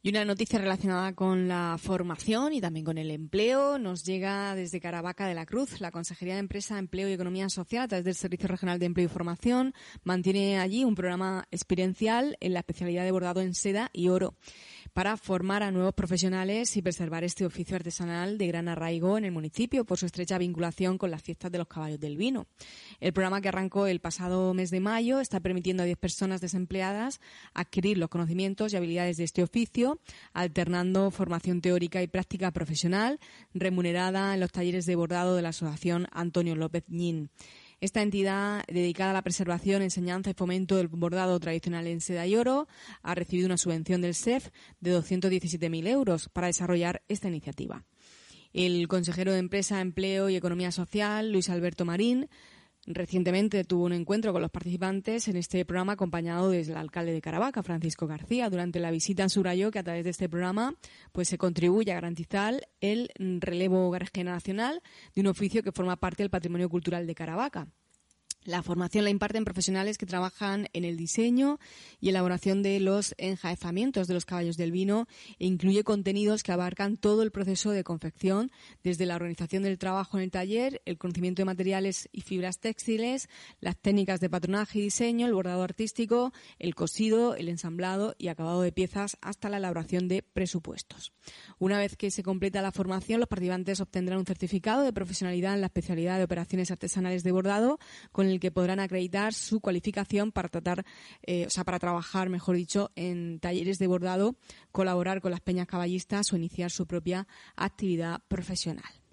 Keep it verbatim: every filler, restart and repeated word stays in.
Y una noticia relacionada con la formación y también con el empleo nos llega desde Caravaca de la Cruz. La Consejería de Empresa, Empleo y Economía Social, a través del Servicio Regional de Empleo y Formación, mantiene allí un programa experiencial en la especialidad de bordado en seda y oro para formar a nuevos profesionales y preservar este oficio artesanal de gran arraigo en el municipio por su estrecha vinculación con las fiestas de los caballos del vino. El programa, que arrancó el pasado mes de mayo, está permitiendo a diez personas desempleadas adquirir los conocimientos y habilidades de este oficio, alternando formación teórica y práctica profesional, remunerada en los talleres de bordado de la Asociación Antonio López Ñín. Esta entidad, dedicada a la preservación, enseñanza y fomento del bordado tradicional en seda y oro, ha recibido una subvención del S E F de doscientos diecisiete mil euros para desarrollar esta iniciativa. El consejero de Empresa, Empleo y Economía Social, Luis Alberto Marín, recientemente tuvo un encuentro con los participantes en este programa, acompañado del alcalde de Caravaca, Francisco García. Durante la visita subrayó que a través de este programa pues se contribuye a garantizar el relevo generacional de un oficio que forma parte del patrimonio cultural de Caravaca. La formación la imparten profesionales que trabajan en el diseño y elaboración de los enjaezamientos de los caballos del vino, e incluye contenidos que abarcan todo el proceso de confección, desde la organización del trabajo en el taller, el conocimiento de materiales y fibras textiles, las técnicas de patronaje y diseño, el bordado artístico, el cosido, el ensamblado y acabado de piezas, hasta la elaboración de presupuestos. Una vez que se completa la formación, los participantes obtendrán un certificado de profesionalidad en la especialidad de operaciones artesanales de bordado, con el que podrán acreditar su cualificación para tratar, eh, o sea, para trabajar, mejor dicho, en talleres de bordado, colaborar con las peñas caballistas o iniciar su propia actividad profesional.